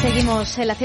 Seguimos en la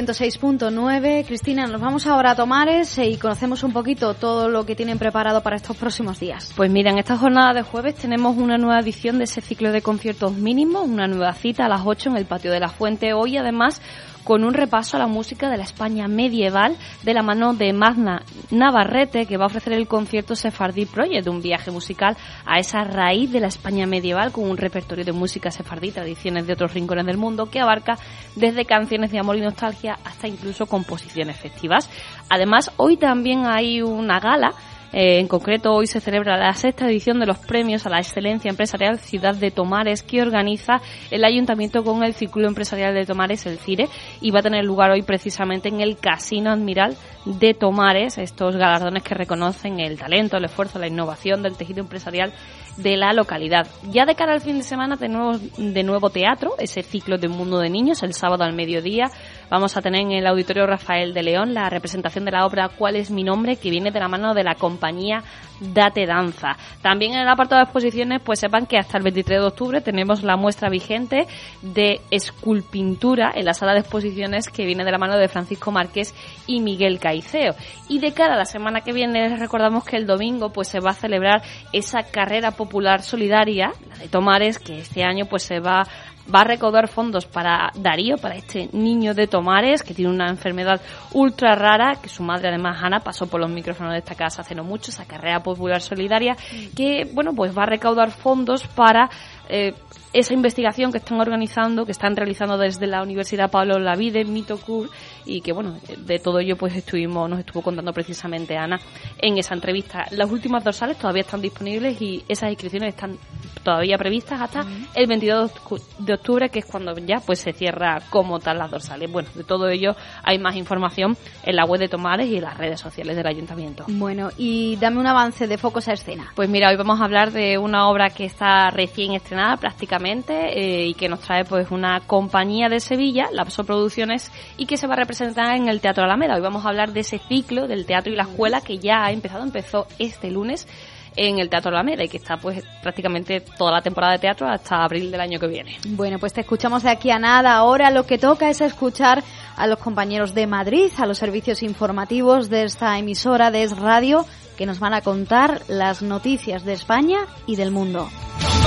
106.9. Cristina, nos vamos ahora a Tomares y conocemos un poquito todo lo que tienen preparado para estos próximos días. Pues mira, en esta jornada de jueves tenemos una nueva edición de ese ciclo de conciertos mínimos, una nueva cita a las 8 en el Patio de la Fuente. Hoy, además, con un repaso a la música de la España medieval de la mano de Magda Navarrete, que va a ofrecer el concierto Sefardí Project, un viaje musical a esa raíz de la España medieval con un repertorio de música sefardí, tradiciones de otros rincones del mundo, que abarca desde canciones de amor y nostalgia hasta incluso composiciones festivas. Además, hoy también hay una gala. En concreto, hoy se celebra la 6ª edición de los premios a la excelencia empresarial Ciudad de Tomares, que organiza el Ayuntamiento con el Círculo Empresarial de Tomares, el CIRE, y va a tener lugar hoy precisamente en el Casino Admiral de Tomares, estos galardones que reconocen el talento, el esfuerzo, la innovación del tejido empresarial de la localidad. Ya de cara al fin de semana tenemos de nuevo teatro, ese ciclo de Un Mundo de Niños, el sábado al mediodía. Vamos a tener en el Auditorio Rafael de León la representación de la obra ¿Cuál es mi nombre?, que viene de la mano de la compañía Date Danza. También en el apartado de exposiciones, pues sepan que hasta el 23 de octubre tenemos la muestra vigente de esculpintura en la sala de exposiciones, que viene de la mano de Francisco Márquez y Miguel Caiceo. Y de cara a la semana que viene, les recordamos que el domingo pues se va a celebrar esa carrera popular solidaria, la de Tomares, que este año pues se va a recaudar fondos para Darío, para este niño de Tomares que tiene una enfermedad ultra rara, que su madre, además, Ana, pasó por los micrófonos de esta casa hace no mucho, esa carrera popular solidaria, que bueno, pues va a recaudar fondos para esa investigación que están organizando, que están realizando desde la Universidad Pablo Olavide, Mitocur, y que bueno, de todo ello pues nos estuvo contando precisamente Ana en esa entrevista. Las últimas dorsales todavía están disponibles y esas inscripciones están todavía previstas hasta el 22 de octubre, que es cuando ya pues se cierra como tal las dorsales. Bueno, de todo ello hay más información en la web de Tomares y en las redes sociales del Ayuntamiento. Bueno, y dame un avance de Focos a Escena. Pues mira, hoy vamos a hablar de una obra que está recién estrenada prácticamente, y que nos trae pues una compañía de Sevilla, Lapso Producciones, y que se va a representar en el Teatro Alameda. Hoy vamos a hablar de ese ciclo del teatro y la escuela que ya empezó este lunes en el Teatro Alameda y que está pues prácticamente toda la temporada de teatro hasta abril del año que viene. Bueno, pues te escuchamos de aquí a nada. Ahora lo que toca es escuchar a los compañeros de Madrid, a los servicios informativos de esta emisora de Es Radio, que nos van a contar las noticias de España y del mundo.